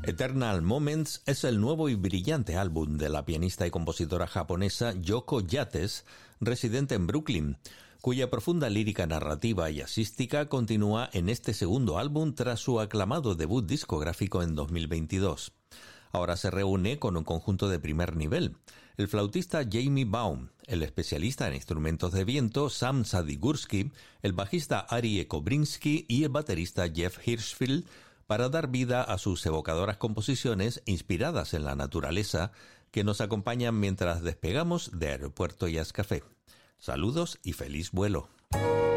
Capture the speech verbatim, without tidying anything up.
Eternal Moments es el nuevo y brillante álbum de la pianista y compositora japonesa Yoko Yates, residente en Brooklyn, cuya profunda lírica narrativa y jazzística continúa en este segundo álbum tras su aclamado debut discográfico en dos mil veintidós. Ahora se reúne con un conjunto de primer nivel: el flautista Jamie Baum, el especialista en instrumentos de viento Sam Sadigurski, el bajista Arie Kobrinsky y el baterista Jeff Hirschfield, para dar vida a sus evocadoras composiciones inspiradas en la naturaleza que nos acompañan mientras despegamos de Aeropuerto Jazz Café. Saludos y feliz vuelo.